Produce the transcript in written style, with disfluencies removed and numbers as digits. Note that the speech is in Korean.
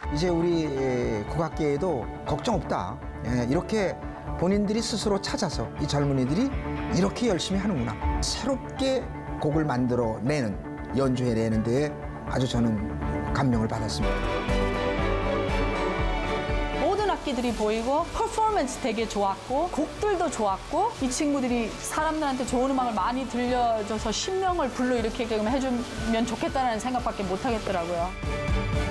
이제 우리 국악계에도 걱정 없다. 이렇게 본인들이 스스로 찾아서 이 젊은이들이 이렇게 열심히 하는구나. 새롭게 곡을 만들어내는, 연주해내는 데에 아주 저는 감명을 받았습니다. 모든 악기들이 보이고 퍼포먼스 되게 좋았고 곡들도 좋았고 이 친구들이 사람들한테 좋은 음악을 많이 들려줘서 신명을 불러일으키게끔 해주면 좋겠다는 생각밖에 못 하겠더라고요.